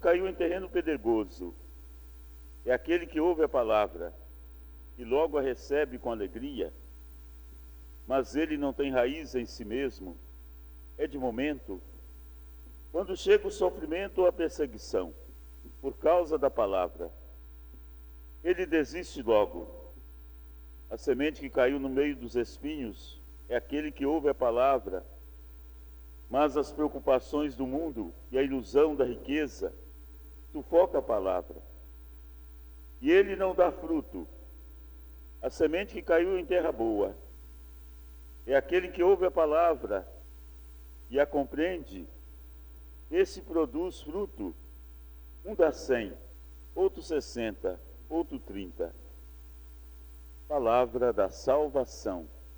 caiu em terreno pedregoso é aquele que ouve a palavra e logo a recebe com alegria, mas ele não tem raiz em si mesmo, é de momento. Quando chega o sofrimento ou a perseguição, por causa da palavra, ele desiste logo. A semente que caiu no meio dos espinhos é aquele que ouve a palavra, mas as preocupações do mundo e a ilusão da riqueza sufoca a palavra, e ele não dá fruto. A semente que caiu em terra boa é aquele que ouve a palavra e a compreende. Esse produz fruto, um dá 100, outro 60, outro 30. Palavra da salvação.